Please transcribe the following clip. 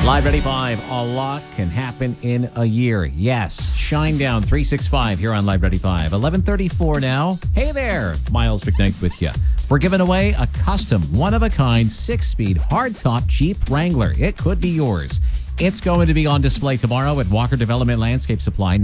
Live Ready 5, a lot can happen in a year. Yes, Shinedown 365 here on Live Ready 5. 11:34 now. Hey there, Miles McKnight with you. We're giving away a custom, one-of-a-kind, 6-speed, hardtop Jeep Wrangler. It could be yours. It's going to be on display tomorrow at Walker Development Landscape Supply.